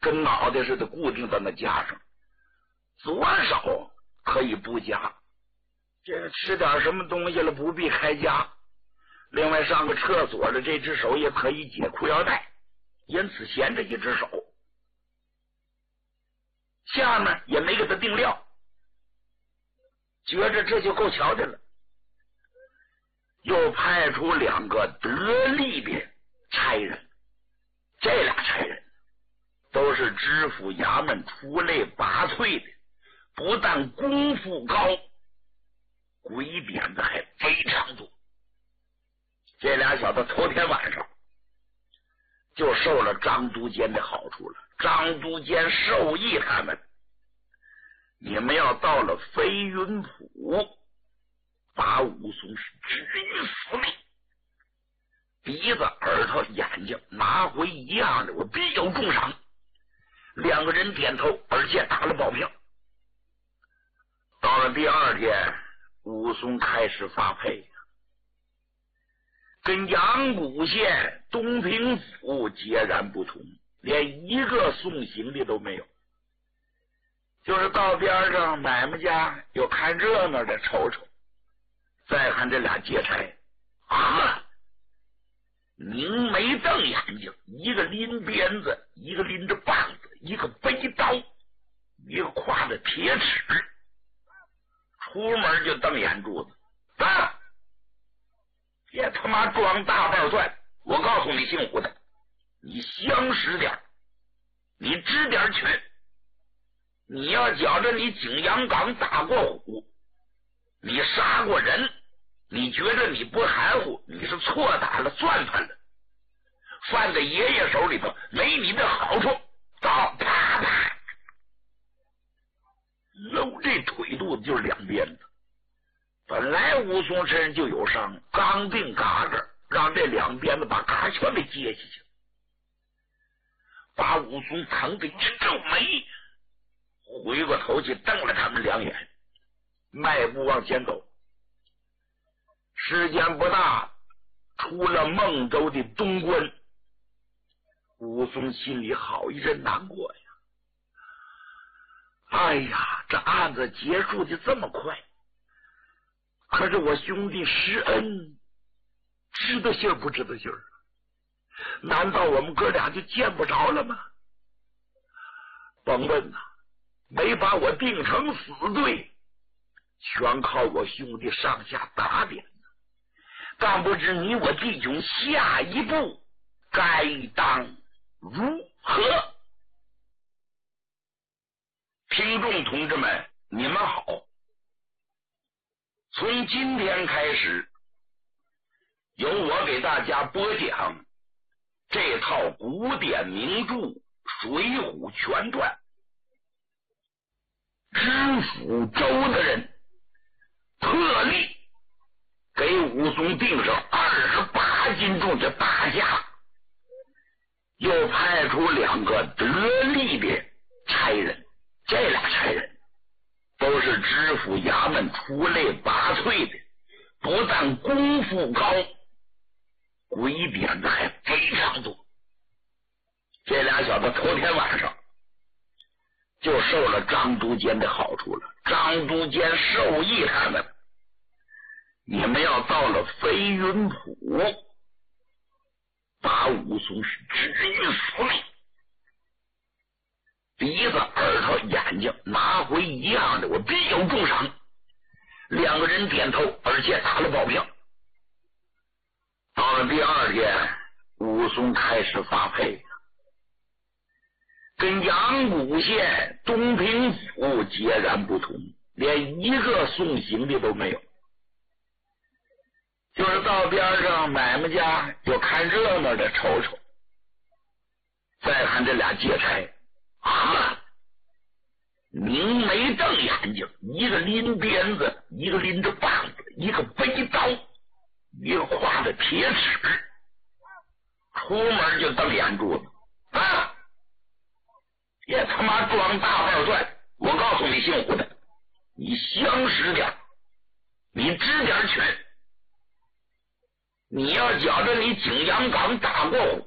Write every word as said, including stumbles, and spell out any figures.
跟脑袋似的固定在那夹上，左手可以不夹，这个吃点什么东西了不必开夹，另外上个厕所的这只手也可以解裤腰带，因此闲着一只手。下面也没给他定料，觉着这就够瞧的了，又派出两个得力的差人，这俩差人都是知府衙门出类拔萃的，不但功夫高，鬼点子还非常多。这俩小子头天晚上就受了张都监的好处了，张都监授意他们，你们要到了飞云浦，把武松是置于死地，鼻子耳朵眼睛拿回一样的，我必有重赏。两个人点头，而且打了保票。到了第二天，武松开始发配，跟阳谷县东平府截然不同，连一个送行的都没有，就是到边上买卖家有看热闹的瞅瞅，再看这俩劫差啊，凝眉瞪眼睛，一个拎鞭子，一个拎着棒子，一个背刀，一个挎着铁尺，出门就瞪眼珠子啊！别他妈装大瓣蒜！我告诉你姓胡的，你相识点，你知点群。你要觉着你景阳冈打过虎，你杀过人，你觉得你不含糊，你是错打了算盘了，犯在爷爷手里头没你的好处。到啪啪搂这腿肚子就是两鞭子。本来武松身上就有伤，刚定嘎着，让这两鞭子把嘎全给接下去，把武松疼得一皱眉，回过头去瞪了他们两眼，迈步往前走。时间不大，出了孟州的东关，武松心里好一阵难过呀！哎呀，这案子结束的这么快，可是我兄弟施恩知道信不知道信？难道我们哥俩就见不着了吗？甭问呐，没把我定成死罪，全靠我兄弟上下打点呢。但不知你我弟兄下一步该当如何？听众同志们，你们好！从今天开始，由我给大家播讲这套古典名著《水浒全传》。知府周的人特例给武松定上二十八斤重的大价，又派出两个得力的差人，这俩差人都是知府衙门出类拔萃的，不但功夫高，鬼点子还非常多。这俩小子头天晚上就受了张都监的好处了，张都监授意他们，你们要到了飞云浦，把武松是置于死地，鼻子耳朵眼睛拿回一样的，我必有重赏。两个人点头，而且打了保票。到了第二天，武松开始发配，跟阳谷县东平府截然不同，连一个送行的都没有，就是到边上买卖家有看热闹的瞅瞅，再看这俩劫差啊，凝眉瞪眼睛，一个拎鞭子，一个拎着棒子，一个背刀，一个挎着铁尺，出门就瞪眼珠子啊！别他妈装大瓣蒜！我告诉你姓胡的，你相识点，你知点群。你要觉着你景阳冈打过虎，